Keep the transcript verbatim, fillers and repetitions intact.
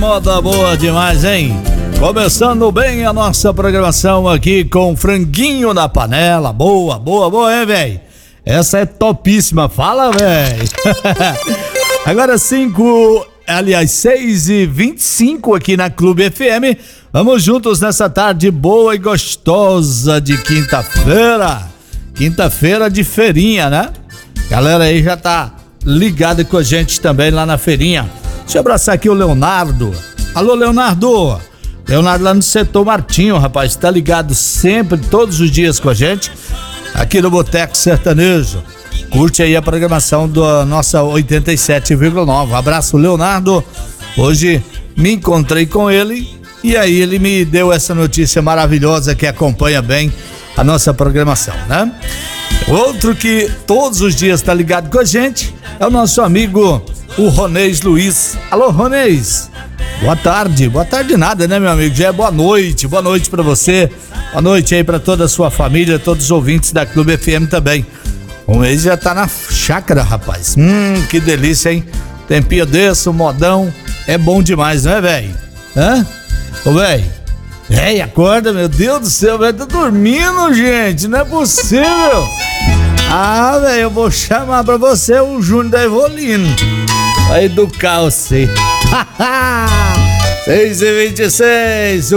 moda boa demais, hein? Começando bem a nossa programação aqui com franguinho na panela. Boa, boa, boa, hein, velho? Essa é topíssima, fala, velho. Agora cinco, aliás, seis e vinte e cinco aqui na Clube F M. Vamos juntos nessa tarde boa e gostosa de quinta-feira. Quinta-feira de feirinha, né? Galera aí já tá ligada com a gente também lá na feirinha. Deixa eu abraçar aqui o Leonardo. Alô, Leonardo. Leonardo lá no setor Martinho, rapaz, tá ligado sempre, todos os dias com a gente, aqui no Boteco Sertanejo. Curte aí a programação da nossa oitenta e sete vírgula nove. Abraço, Leonardo. Hoje me encontrei com ele e aí ele me deu essa notícia maravilhosa que acompanha bem a nossa programação, né? Outro que todos os dias tá ligado com a gente é o nosso amigo, o Ronês Luiz. Alô, Ronês. Boa tarde. Boa tarde nada, né, meu amigo? Já é boa noite. Boa noite pra você. Boa noite aí pra toda a sua família, todos os ouvintes da Clube F M também. O mês já tá na chácara, rapaz. Hum, que delícia, hein? Tempinho desse, o modão é bom demais, não é, velho? Hã? Ô, velho. Véi, acorda, meu Deus do céu, velho. Tá dormindo, gente. Não é possível. Ah, velho, eu vou chamar pra você o Júnior da Evolino. Vai educar você. seis e vinte e seis.